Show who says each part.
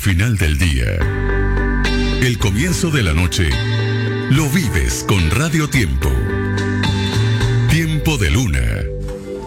Speaker 1: final del día. El comienzo de la noche lo vives con Radio Tiempo. Tiempo de Luna.